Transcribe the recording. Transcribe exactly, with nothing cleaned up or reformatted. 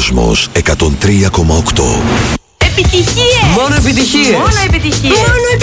Κόσμος εκατόν τρία κόμμα οκτώ. Επιτυχίες! Μόνο επιτυχίες! Μόνο επιτυχίες! Μόνο